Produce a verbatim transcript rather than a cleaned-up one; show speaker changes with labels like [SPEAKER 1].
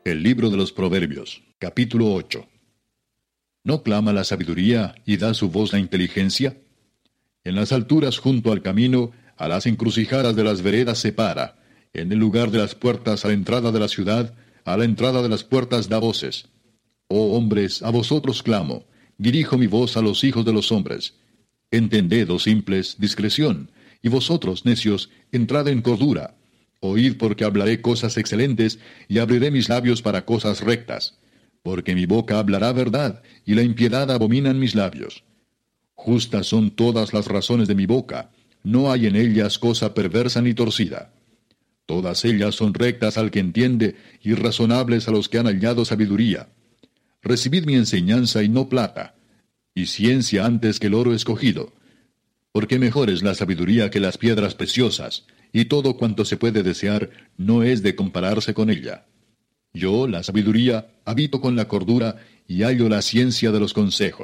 [SPEAKER 1] El libro de los Proverbios, capítulo ocho. ¿No clama la sabiduría y da su voz la inteligencia? En las alturas junto al camino, a las encrucijadas de las veredas se para, en el lugar de las puertas a la entrada de la ciudad, a la entrada de las puertas da voces. Oh hombres, a vosotros clamo, dirijo mi voz a los hijos de los hombres. Entended, oh simples, discreción, y vosotros, necios, entrad en cordura. Oíd, porque hablaré cosas excelentes, y abriré mis labios para cosas rectas. Porque mi boca hablará verdad, y la impiedad abominan mis labios. Justas son todas las razones de mi boca, no hay en ellas cosa perversa ni torcida. Todas ellas son rectas al que entiende, y razonables a los que han hallado sabiduría. Recibid mi enseñanza y no plata, y ciencia antes que el oro escogido. Porque mejor es la sabiduría que las piedras preciosas, y todo cuanto se puede desear no es de compararse con ella. Yo, la sabiduría, habito con la cordura, y hallo la ciencia de los consejos.